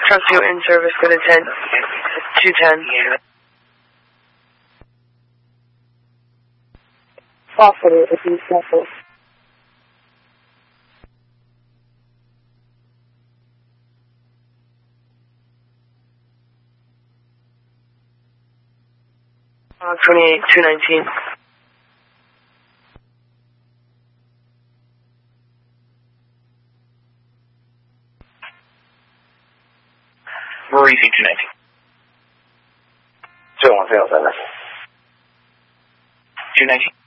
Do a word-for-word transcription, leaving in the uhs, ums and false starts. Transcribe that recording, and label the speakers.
Speaker 1: Trust you in service for the ten. two ten.
Speaker 2: Possible if you settle.
Speaker 1: Uh, twenty-eight, two nineteen.
Speaker 3: Maurice, two nineteen.
Speaker 4: two one zero seven.
Speaker 3: two nineteen.